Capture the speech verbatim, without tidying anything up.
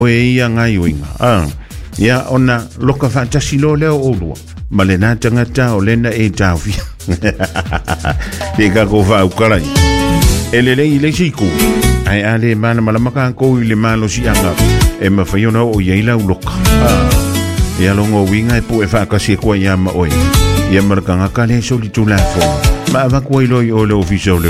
o e ia ngai uinga. Ah, ia ona loka whaatasi lo leo olua. Ma le nā tangata o lena e tāwhi. Te ka ko wha ukarai. E le lei le siku. Ai ale mana malamaka ko i le malo si anga. E mawhaiona o iaila uloka. Ah, ia longo winga e pu e whaakasi e kua ia ma oi. Ia marakanga ka le soli tu la fo. Ma avakua iloi o le ofisa o le